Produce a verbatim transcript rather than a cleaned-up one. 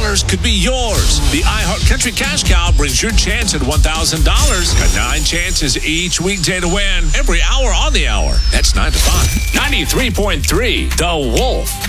dollars could be yours. The iHeart Country Cash Cow brings your chance at one thousand dollars. Got nine chances each weekday to win every hour on the hour. That's nine to five. ninety-three point three The Wolf.